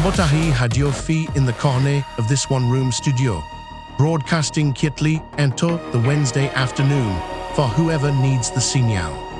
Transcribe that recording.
Kabotahi Hadiofi in the corner of this one-room studio, broadcasting Kitli Ento the Wednesday afternoon for whoever needs the signal.